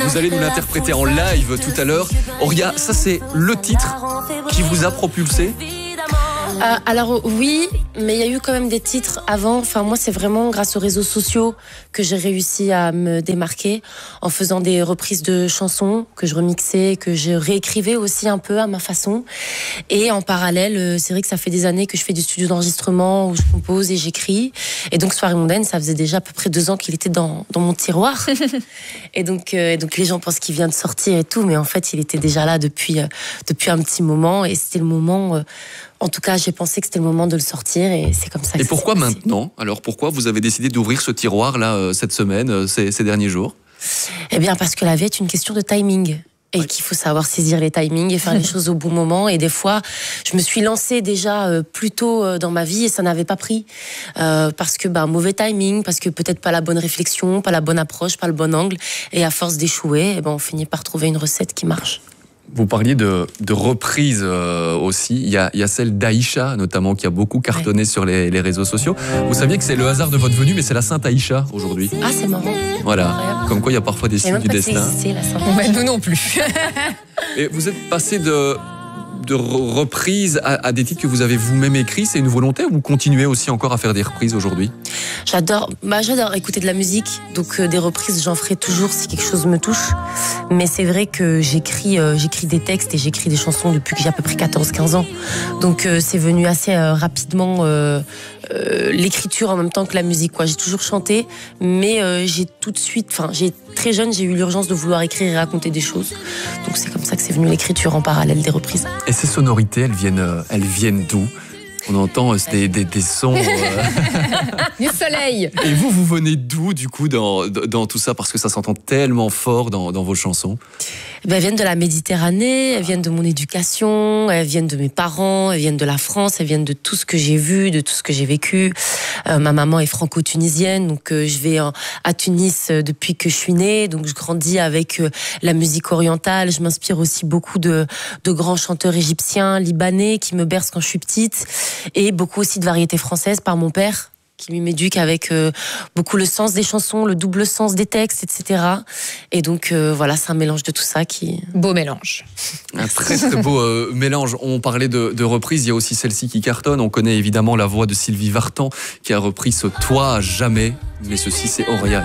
Vous allez nous l'interpréter en live tout à l'heure. Auria, ça c'est le titre qui vous a propulsé? Alors oui, mais il y a eu quand même des titres avant. Enfin, moi, c'est vraiment grâce aux réseaux sociaux que j'ai réussi à me démarquer en faisant des reprises de chansons que je remixais, que je réécrivais aussi un peu à ma façon. Et en parallèle, c'est vrai que ça fait des années que je fais du studio d'enregistrement où je compose et j'écris. Et donc, Soirée mondaine, ça faisait déjà à peu près 2 ans qu'il était dans mon tiroir. Et donc les gens pensent qu'il vient de sortir et tout, mais en fait, il était déjà là depuis un petit moment. Et c'était le moment... En tout cas, j'ai pensé que c'était le moment de le sortir et c'est comme ça. Et pourquoi maintenant? Alors pourquoi vous avez décidé d'ouvrir ce tiroir là cette semaine, ces derniers jours? Eh bien, parce que la vie est une question de timing. Et qu'il faut savoir saisir les timings et faire les choses au bon moment. Et des fois, je me suis lancée déjà plus tôt dans ma vie et ça n'avait pas pris. Parce que mauvais timing, parce que peut-être pas la bonne réflexion, pas la bonne approche, pas le bon angle. Et à force d'échouer, on finit par trouver une recette qui marche. Vous parliez de reprises aussi. Il y a celle d'Aïcha, notamment, qui a beaucoup cartonné sur les réseaux sociaux. Vous saviez que c'est le hasard de votre venue, mais c'est la Sainte Aïcha aujourd'hui. Ah, c'est marrant. Voilà. Incroyable. Comme quoi, il y a parfois des signes du destin. La Sainte Aïcha. Nous non plus. Et vous êtes passé de reprises à des titres que vous avez vous-même écrits. C'est une volonté ou vous continuez aussi encore à faire des reprises aujourd'hui? J'adore écouter de la musique, donc des reprises j'en ferai toujours si quelque chose me touche, mais c'est vrai que j'écris des textes et j'écris des chansons depuis que j'ai à peu près 14-15 ans, donc c'est venu assez rapidement l'écriture en même temps que la musique, quoi. J'ai toujours chanté, mais très jeune, j'ai eu l'urgence de vouloir écrire et raconter des choses, donc c'est comme ça que c'est venu l'écriture en parallèle des reprises. Et ces sonorités, elles viennent d'où? On entend des sons... Du soleil. Et vous venez d'où, du coup, dans tout ça? Parce que ça s'entend tellement fort dans vos chansons. Elles viennent de la Méditerranée, elles viennent de mon éducation, elles viennent de mes parents, elles viennent de la France, elles viennent de tout ce que j'ai vu, de tout ce que j'ai vécu. Ma maman est franco-tunisienne, donc je vais à Tunis depuis que je suis née, donc je grandis avec la musique orientale. Je m'inspire aussi beaucoup de grands chanteurs égyptiens, libanais, qui me bercent quand je suis petite, et beaucoup aussi de variétés françaises par mon père, qui lui m'éduque avec beaucoup le sens des chansons, le double sens des textes, etc. Et donc voilà, c'est un mélange de tout ça qui... Beau mélange. Un très très beau mélange. On parlait de reprises, il y a aussi celle-ci qui cartonne. On connaît évidemment la voix de Sylvie Vartan qui a repris ce « Toi, jamais », mais ceci c'est Auria.